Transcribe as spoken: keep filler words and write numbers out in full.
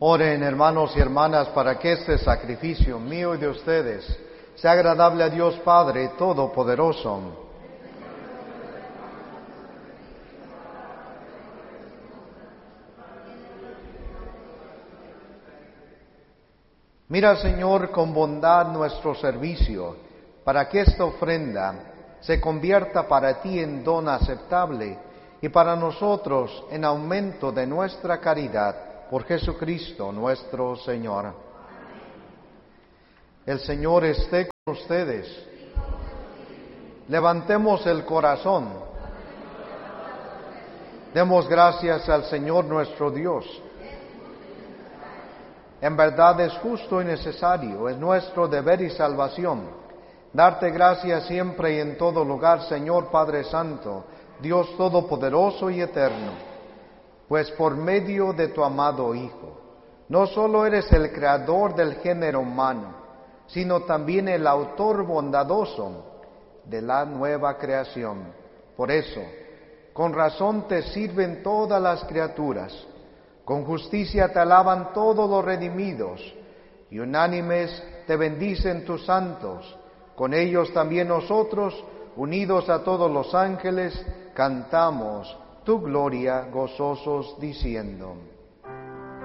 Oren, hermanos y hermanas, para que este sacrificio mío y de ustedes sea agradable a Dios Padre Todopoderoso. Mira, Señor, con bondad nuestro servicio, para que esta ofrenda se convierta para ti en don aceptable y para nosotros en aumento de nuestra caridad. Por Jesucristo nuestro Señor. El Señor esté con ustedes. Levantemos el corazón. Demos gracias al Señor nuestro Dios. En verdad es justo y necesario, es nuestro deber y salvación, darte gracias siempre y en todo lugar, Señor Padre Santo, Dios Todopoderoso y Eterno. Pues por medio de tu amado Hijo, no solo eres el creador del género humano, sino también el autor bondadoso de la nueva creación. Por eso, con razón te sirven todas las criaturas, con justicia te alaban todos los redimidos, y unánimes te bendicen tus santos. Con ellos también nosotros, unidos a todos los ángeles, cantamos tu gloria gozosos diciendo: